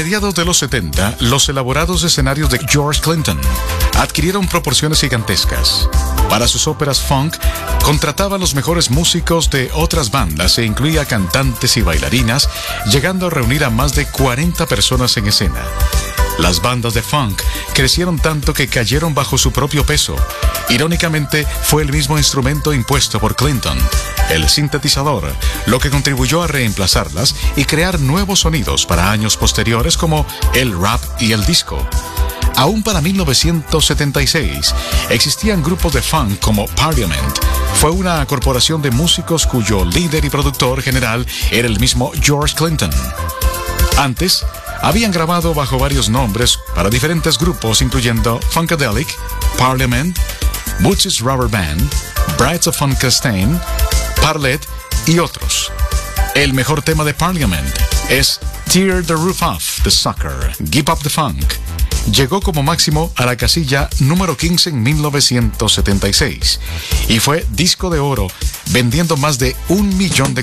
mediados de los 70, los elaborados escenarios de George Clinton adquirieron proporciones gigantescas. Para sus óperas funk, contrataba a los mejores músicos de otras bandas e incluía cantantes y bailarinas, llegando a reunir a más de 40 personas en escena. Las bandas de funk crecieron tanto que cayeron bajo su propio peso. Irónicamente, fue el mismo instrumento impuesto por Clinton, el sintetizador, lo que contribuyó a reemplazarlas y crear nuevos sonidos para años posteriores como el rap y el disco. Aún para 1976, existían grupos de funk como Parliament. Fue una corporación de músicos cuyo líder y productor general era el mismo George Clinton. Antes, habían grabado bajo varios nombres para diferentes grupos, incluyendo Funkadelic, Parliament, Bootsie's Rubber Band, Brides of Funkenstein, Parlet y otros. El mejor tema de Parliament es Tear the Roof Off the Sucker, Give Up the Funk. Llegó como máximo a la casilla número 15 en 1976 y fue disco de oro, vendiendo más de 1 millón de